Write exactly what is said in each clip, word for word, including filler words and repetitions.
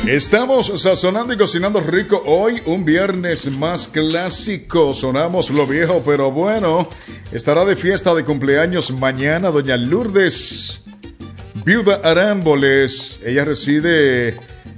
Estamos sazonando y cocinando rico hoy, un viernes más clásico. Sonamos lo viejo, pero bueno. Estará de fiesta de cumpleaños mañana doña Lourdes Viuda Arámboles. Ella reside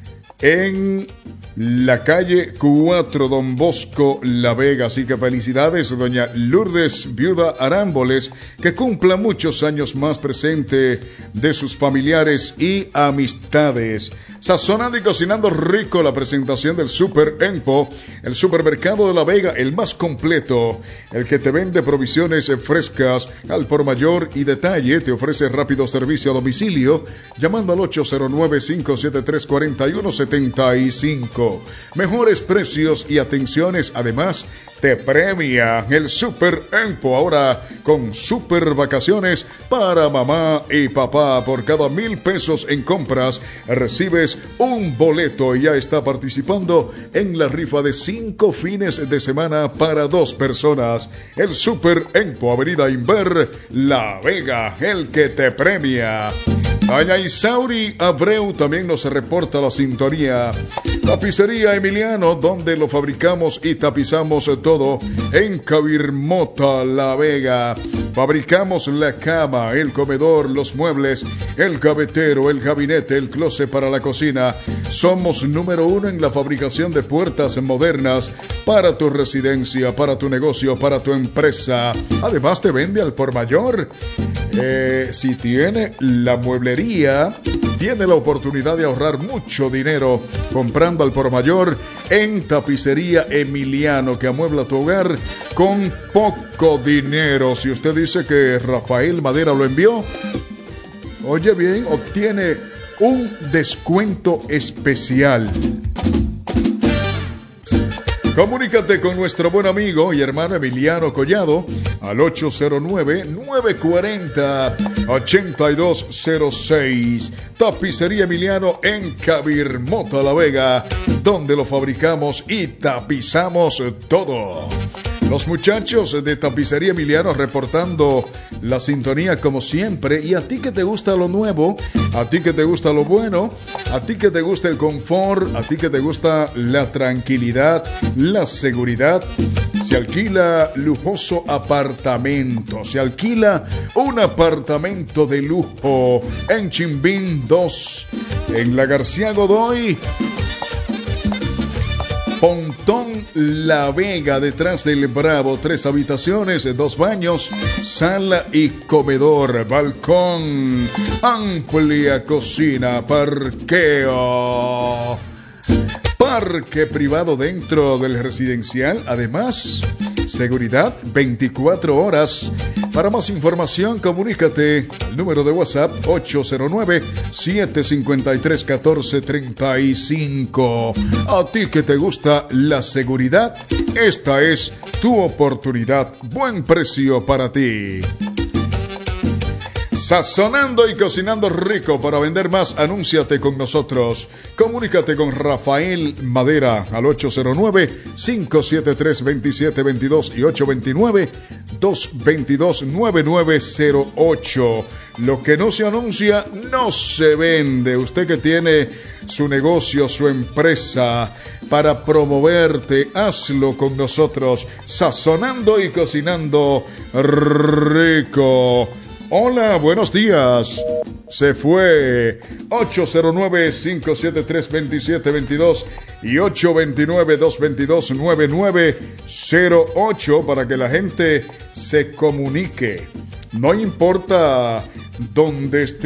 en la calle cuatro, Don Bosco, La Vega. Así que felicidades, doña Lourdes Viuda Arámboles, que cumpla muchos años más presente de sus familiares y amistades. Sazonando y cocinando rico, la presentación del Super Empo, el supermercado de La Vega, el más completo, el que te vende provisiones frescas al por mayor y detalle, te ofrece rápido servicio a domicilio, llamando al ocho cero nueve, cinco siete tres, cuatro uno siete cinco. Mejores precios y atenciones, además te premia el Super Empo ahora con super vacaciones para mamá y papá. Por cada mil pesos en compras recibes un boleto y ya está participando en la rifa de cinco fines de semana para dos personas. El Super Empo, Avenida Inver, La Vega, el que te premia. Doña Isauri Abreu también nos reporta la sintonía. Tapicería Emiliano, donde lo fabricamos y tapizamos todo en Cabirmota, La Vega. Fabricamos la cama, el comedor, los muebles, el gavetero, el gabinete, el closet para la cocina. Somos número uno en la fabricación de puertas modernas para tu residencia, para tu negocio, para tu empresa. Además te vende al por mayor. Eh, si tiene la mueblería, tiene la oportunidad de ahorrar mucho dinero comprando al por mayor en Tapicería Emiliano, que amuebla tu hogar con poco dinero. Si usted dice que Rafael Madera lo envió, oye bien, obtiene un descuento especial. Comunícate con nuestro buen amigo y hermano Emiliano Collado al ocho cero nueve, nueve cuatro cero, ocho dos cero seis. Tapicería Emiliano en Cabirmota, La Vega, donde lo fabricamos y tapizamos todo. Los muchachos de Tapicería Emiliano reportando la sintonía como siempre. Y a ti que te gusta lo nuevo, a ti que te gusta lo bueno, a ti que te gusta el confort, a ti que te gusta la tranquilidad, la seguridad, se alquila lujoso apartamento. Se alquila un apartamento de lujo en Chimbín dos, en la García Godoy, Pontón, La Vega, detrás del Bravo. Tres habitaciones, dos baños, sala y comedor, balcón, amplia cocina, parqueo, parque privado dentro del residencial. Además, seguridad veinticuatro horas. Para más información, comunícate al número de WhatsApp ocho cero nueve, siete cinco tres, uno cuatro tres cinco. A ti que te gusta la seguridad, esta es tu oportunidad. Buen precio para ti. Sazonando y cocinando rico. Para vender más, anúnciate con nosotros. Comunícate con Rafael Madera al ocho cero nueve, cinco siete tres, dos siete dos dos y ocho dos nueve, dos dos dos, nueve nueve cero ocho. Lo que no se anuncia no se vende. Usted que tiene su negocio, su empresa, para promoverte, hazlo con nosotros. Sazonando y cocinando rico. Hola, buenos días. Se fue ocho cero nueve, cinco siete tres, dos siete dos dos y ocho dos nueve, dos dos dos, nueve nueve cero ocho para que la gente se comunique. No importa dónde esté.